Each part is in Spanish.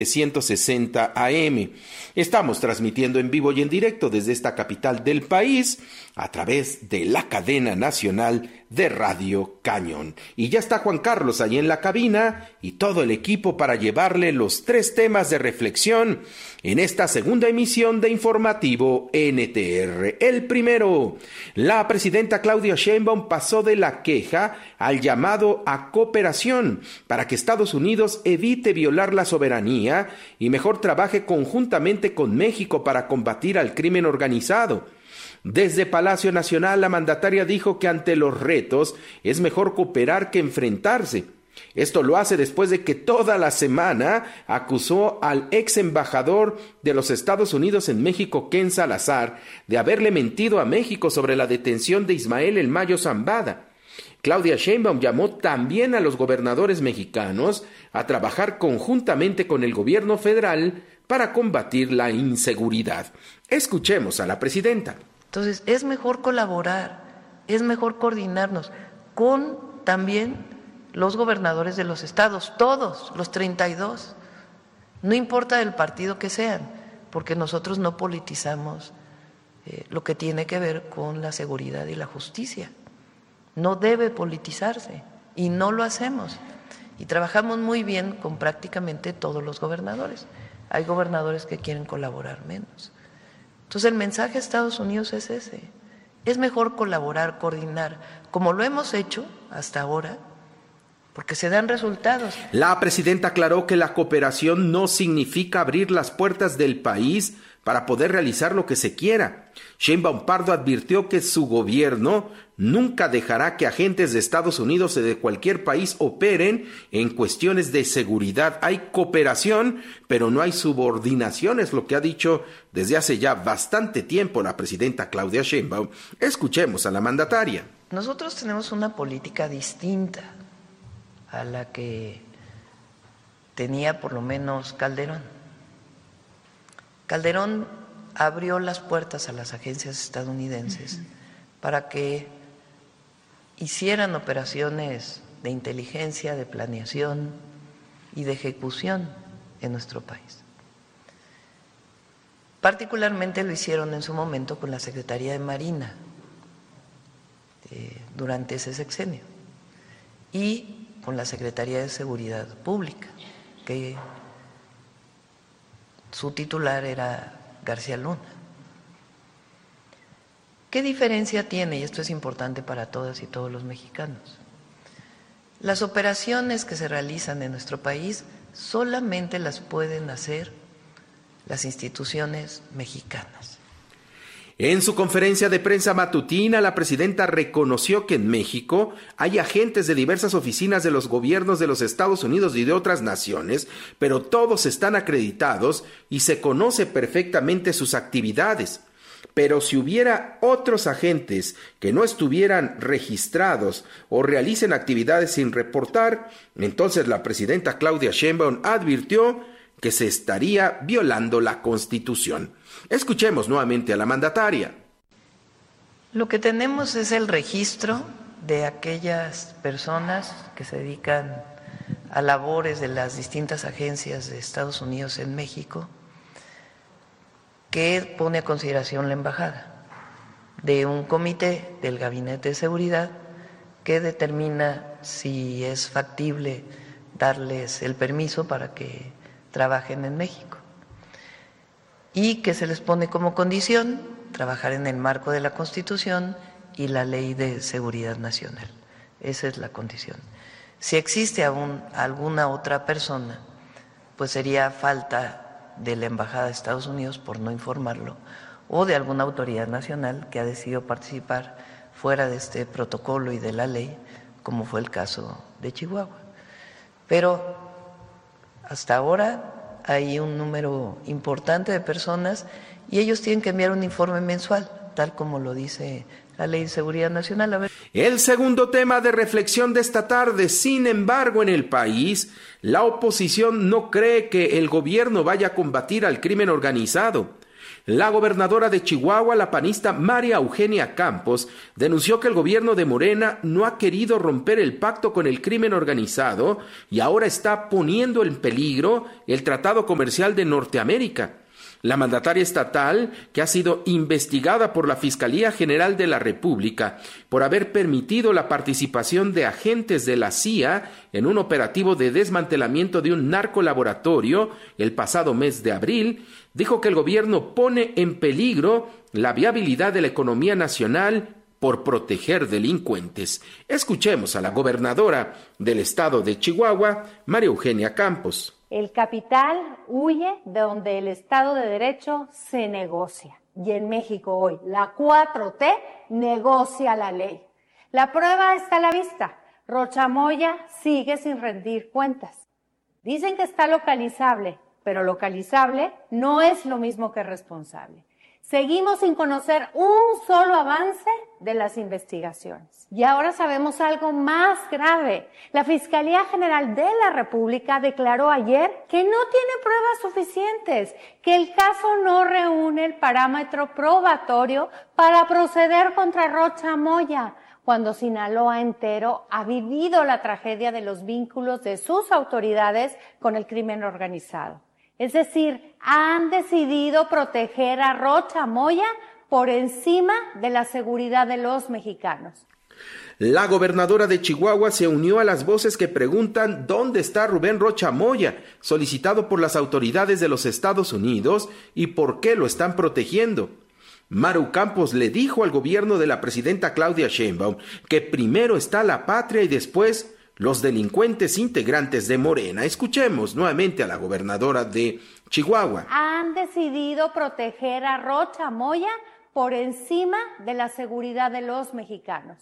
160 AM. Estamos transmitiendo en vivo y en directo desde esta capital del país a través de la cadena nacional de Radio Cañón. Y ya está Juan Carlos ahí en la cabina y todo el equipo para llevarle los 3 temas de reflexión en esta segunda emisión de Informativo NTR. El primero, la presidenta Claudia Sheinbaum pasó de la queja al llamado a cooperación para que Estados Unidos evite violar la soberanía y mejor trabaje conjuntamente con México para combatir al crimen organizado. Desde Palacio Nacional, la mandataria dijo que ante los retos es mejor cooperar que enfrentarse. Esto lo hace después de que toda la semana acusó al ex embajador de los Estados Unidos en México, Ken Salazar, de haberle mentido a México sobre la detención de Ismael El Mayo Zambada. Claudia Sheinbaum llamó también a los gobernadores mexicanos a trabajar conjuntamente con el gobierno federal para combatir la inseguridad. Escuchemos a la presidenta. Entonces, es mejor colaborar, es mejor coordinarnos con también los gobernadores de los estados, todos, los 32, no importa el partido que sean, porque nosotros no politizamos lo que tiene que ver con la seguridad y la justicia. No debe politizarse y no lo hacemos. Y trabajamos muy bien con prácticamente todos los gobernadores. Hay gobernadores que quieren colaborar menos. Entonces el mensaje a Estados Unidos es ese. Es mejor colaborar, coordinar, como lo hemos hecho hasta ahora, porque se dan resultados. La presidenta aclaró que la cooperación no significa abrir las puertas del país para poder realizar lo que se quiera. Sheinbaum Pardo advirtió que su gobierno nunca dejará que agentes de Estados Unidos o de cualquier país operen en cuestiones de seguridad. Hay cooperación, pero no hay subordinación, es lo que ha dicho desde hace ya bastante tiempo la presidenta Claudia Sheinbaum. Escuchemos a la mandataria. Nosotros tenemos una política distinta a la que tenía por lo menos Calderón. Calderón abrió las puertas a las agencias estadounidenses para que hicieran operaciones de inteligencia, de planeación y de ejecución en nuestro país. Particularmente lo hicieron en su momento con la Secretaría de Marina durante ese sexenio y con la Secretaría de Seguridad Pública, que su titular era García Luna. ¿Qué diferencia tiene? Y esto es importante para todas y todos los mexicanos. Las operaciones que se realizan en nuestro país solamente las pueden hacer las instituciones mexicanas. En su conferencia de prensa matutina, la presidenta reconoció que en México hay agentes de diversas oficinas de los gobiernos de los Estados Unidos y de otras naciones, pero todos están acreditados y se conoce perfectamente sus actividades. Pero si hubiera otros agentes que no estuvieran registrados o realicen actividades sin reportar, entonces la presidenta Claudia Sheinbaum advirtió que se estaría violando la Constitución. Escuchemos nuevamente a la mandataria. Lo que tenemos es el registro de aquellas personas que se dedican a labores de las distintas agencias de Estados Unidos en México, que pone a consideración la embajada, de un comité del Gabinete de Seguridad que determina si es factible darles el permiso para que trabajen en México y que se les pone como condición trabajar en el marco de la Constitución y la Ley de Seguridad Nacional. Esa es la condición. Si existe aún alguna otra persona, pues sería falta de la Embajada de Estados Unidos por no informarlo o de alguna autoridad nacional que ha decidido participar fuera de este protocolo y de la ley, como fue el caso de Chihuahua. Pero hasta ahora hay un número importante de personas y ellos tienen que enviar un informe mensual, tal como lo dice la Ley de Seguridad Nacional. El segundo tema de reflexión de esta tarde, sin embargo, en el país, la oposición no cree que el gobierno vaya a combatir al crimen organizado. La gobernadora de Chihuahua, la panista María Eugenia Campos, denunció que el gobierno de Morena no ha querido romper el pacto con el crimen organizado y ahora está poniendo en peligro el Tratado Comercial de Norteamérica. La mandataria estatal, que ha sido investigada por la Fiscalía General de la República por haber permitido la participación de agentes de la CIA en un operativo de desmantelamiento de un narcolaboratorio el pasado mes de abril, dijo que el gobierno pone en peligro la viabilidad de la economía nacional por proteger delincuentes. Escuchemos a la gobernadora del estado de Chihuahua, María Eugenia Campos. El capital huye de donde el Estado de Derecho se negocia. Y en México hoy, la 4T negocia la ley. La prueba está a la vista. Rocha Moya sigue sin rendir cuentas. Dicen que está localizable, pero localizable no es lo mismo que responsable. Seguimos sin conocer un solo avance de las investigaciones. Y ahora sabemos algo más grave. La Fiscalía General de la República declaró ayer que no tiene pruebas suficientes, que el caso no reúne el parámetro probatorio para proceder contra Rocha Moya, cuando Sinaloa entero ha vivido la tragedia de los vínculos de sus autoridades con el crimen organizado. Es decir, han decidido proteger a Rocha Moya por encima de la seguridad de los mexicanos. La gobernadora de Chihuahua se unió a las voces que preguntan dónde está Rubén Rocha Moya, solicitado por las autoridades de los Estados Unidos, y por qué lo están protegiendo. Maru Campos le dijo al gobierno de la presidenta Claudia Sheinbaum que primero está la patria y después los delincuentes integrantes de Morena. Escuchemos nuevamente a la gobernadora de Chihuahua. Han decidido proteger a Rocha Moya por encima de la seguridad de los mexicanos.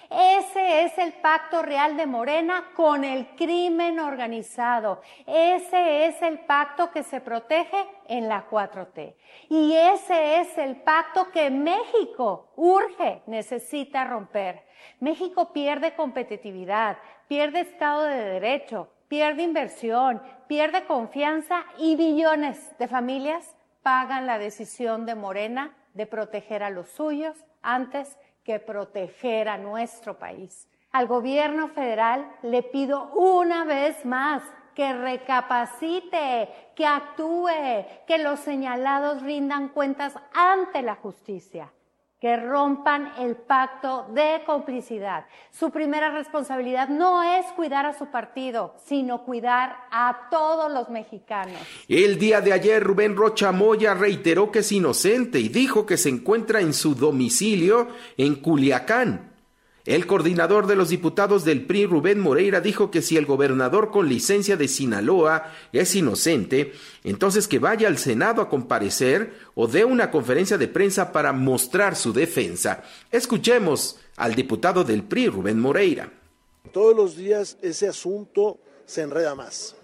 Ese es el pacto real de Morena con el crimen organizado. Ese es el pacto que se protege en la 4T. Y ese es el pacto que México necesita romper. México pierde competitividad, pierde Estado de Derecho, pierde inversión, pierde confianza y billones de familias pagan la decisión de Morena de proteger a los suyos antes que proteger a nuestro país. Al gobierno federal le pido una vez más que recapacite, que actúe, que los señalados rindan cuentas ante la justicia, que rompan el pacto de complicidad. Su primera responsabilidad no es cuidar a su partido, sino cuidar a todos los mexicanos. El día de ayer, Rubén Rocha Moya reiteró que es inocente y dijo que se encuentra en su domicilio en Culiacán. El coordinador de los diputados del PRI, Rubén Moreira, dijo que si el gobernador con licencia de Sinaloa es inocente, entonces que vaya al Senado a comparecer o dé una conferencia de prensa para mostrar su defensa. Escuchemos al diputado del PRI, Rubén Moreira. Todos los días ese asunto se enreda más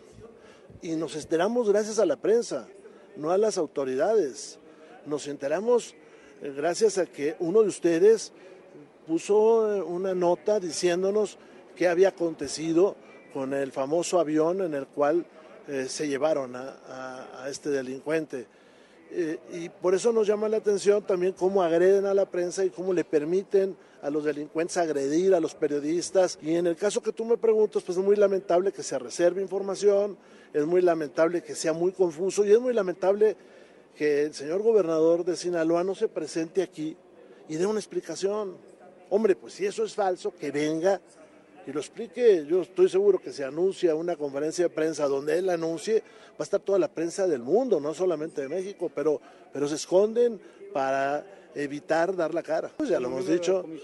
y nos enteramos gracias a la prensa, no a las autoridades. Nos enteramos gracias a que uno de ustedes puso una nota diciéndonos qué había acontecido con el famoso avión en el cual se llevaron a este delincuente. Y por eso nos llama la atención también cómo agreden a la prensa y cómo le permiten a los delincuentes agredir a los periodistas. Y en el caso que tú me preguntas, pues es muy lamentable que se reserve información, es muy lamentable que sea muy confuso y es muy lamentable que el señor gobernador de Sinaloa no se presente aquí y dé una explicación. Hombre, pues si eso es falso, que venga y lo explique. Yo estoy seguro que se anuncia una conferencia de prensa donde él anuncie, va a estar toda la prensa del mundo, no solamente de México, pero se esconden para evitar dar la cara. Pues ya lo hemos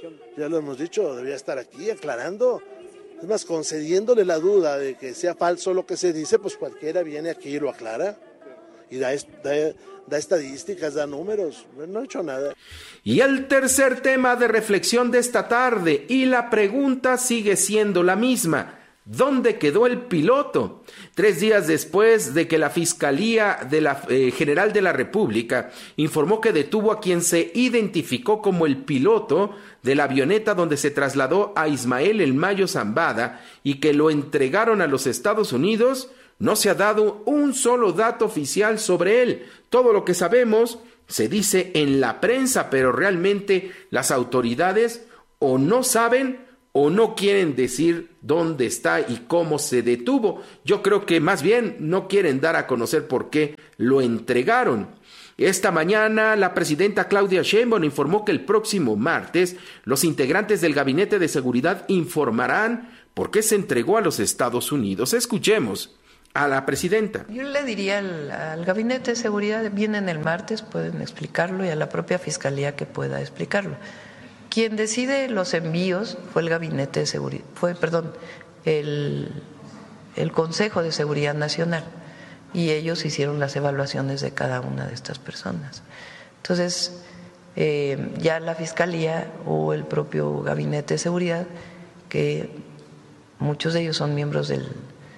dicho, debía estar aquí aclarando. Es más, concediéndole la duda de que sea falso lo que se dice, pues cualquiera viene aquí y lo aclara. Y da estadísticas, da números, no ha hecho nada. Y el tercer tema de reflexión de esta tarde, y la pregunta sigue siendo la misma: ¿dónde quedó el piloto? 3 días después de que la Fiscalía General de la República informó que detuvo a quien se identificó como el piloto de la avioneta donde se trasladó a Ismael El Mayo Zambada y que lo entregaron a los Estados Unidos, no se ha dado un solo dato oficial sobre él. Todo lo que sabemos se dice en la prensa, pero realmente las autoridades o no saben o no quieren decir dónde está y cómo se detuvo. Yo creo que más bien no quieren dar a conocer por qué lo entregaron. Esta mañana, la presidenta Claudia Sheinbaum informó que el próximo martes los integrantes del Gabinete de Seguridad informarán por qué se entregó a los Estados Unidos. Escuchemos a la presidenta. Yo le diría al Gabinete de Seguridad, vienen el martes, pueden explicarlo, y a la propia Fiscalía que pueda explicarlo. Quien decide los envíos fue el Gabinete de Seguridad, el Consejo de Seguridad Nacional. Y ellos hicieron las evaluaciones de cada una de estas personas. Entonces, ya la Fiscalía o el propio Gabinete de Seguridad, que muchos de ellos son miembros del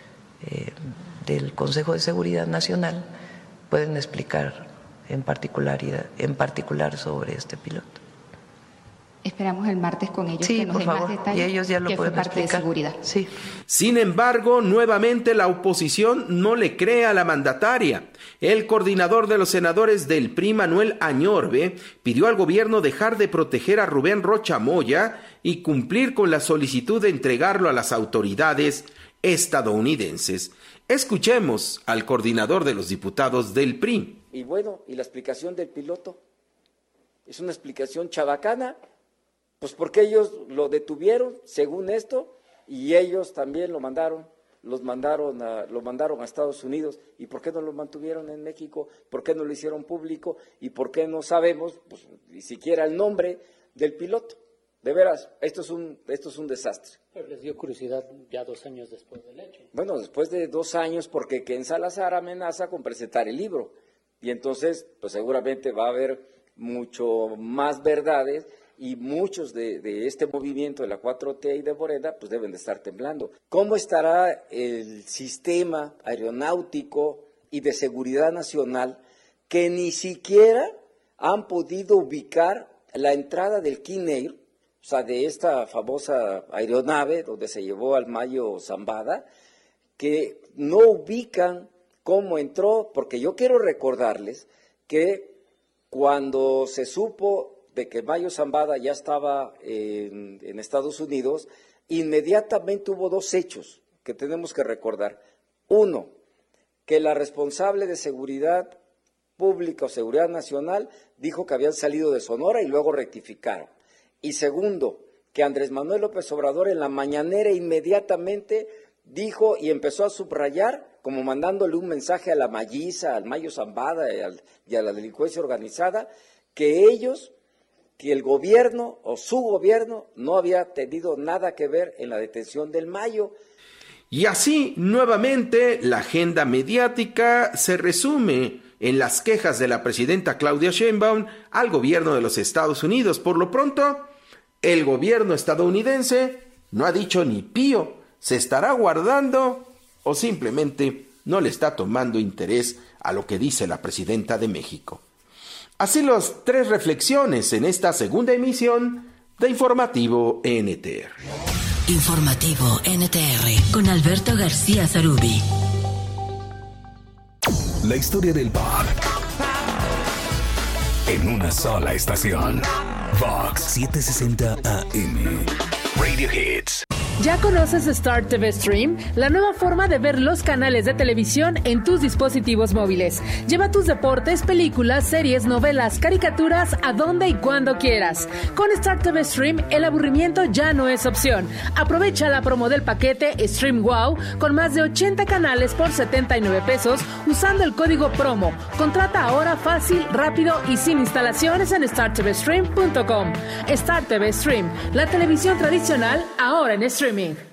Consejo de Seguridad Nacional, pueden explicar en particular sobre este piloto. Esperamos el martes con ellos, sí, que nos den más detalles, y ellos ya lo pueden explicar. De seguridad. Sí. Sin embargo, nuevamente la oposición no le cree a la mandataria. El coordinador de los senadores del PRI, Manuel Añorbe, pidió al gobierno dejar de proteger a Rubén Rocha Moya y cumplir con la solicitud de entregarlo a las autoridades estadounidenses. Escuchemos al coordinador de los diputados del PRI. Y bueno, ¿y la explicación del piloto? Es una explicación chabacana. Pues porque ellos lo detuvieron, según esto, y ellos también lo mandaron a Estados Unidos. ¿Y por qué no lo mantuvieron en México? ¿Por qué no lo hicieron público? ¿Y por qué no sabemos, pues, ni siquiera el nombre del piloto? De veras, esto es un desastre. Pero les dio curiosidad ya 2 años después del hecho. Bueno, después de 2 años, porque Ken Salazar amenaza con presentar el libro. Y entonces, pues seguramente va a haber mucho más verdades. Y muchos de este movimiento de la 4T y de Morena, pues deben de estar temblando. ¿Cómo estará el sistema aeronáutico y de seguridad nacional que ni siquiera han podido ubicar la entrada del Kinect, o sea, de esta famosa aeronave donde se llevó al Mayo Zambada, que no ubican cómo entró? Porque yo quiero recordarles que cuando se supo de que Mayo Zambada ya estaba en Estados Unidos, inmediatamente hubo 2 hechos que tenemos que recordar. Uno, que la responsable de seguridad pública o seguridad nacional dijo que habían salido de Sonora y luego rectificaron. Y segundo, que Andrés Manuel López Obrador en la mañanera inmediatamente dijo y empezó a subrayar, como mandándole un mensaje a la Malliza, al Mayo Zambada y a la delincuencia organizada, que el gobierno o su gobierno no había tenido nada que ver en la detención del Mayo. Y así, nuevamente, la agenda mediática se resume en las quejas de la presidenta Claudia Sheinbaum al gobierno de los Estados Unidos. Por lo pronto, el gobierno estadounidense no ha dicho ni pío. ¿Se estará guardando o simplemente no le está tomando interés a lo que dice la presidenta de México? Así las 3 reflexiones en esta segunda emisión de Informativo NTR. Informativo NTR con Alberto García Zarubi. La historia del pop en una sola estación. Vox 760 AM. Radio Hits. ¿Ya conoces Star TV Stream? La nueva forma de ver los canales de televisión en tus dispositivos móviles. Lleva tus deportes, películas, series, novelas, caricaturas a donde y cuando quieras. Con Star TV Stream, el aburrimiento ya no es opción. Aprovecha la promo del paquete Stream Wow con más de 80 canales por 79 pesos usando el código PROMO. Contrata ahora fácil, rápido y sin instalaciones en startvstream.com. Star TV Stream, la televisión tradicional ahora en streaming.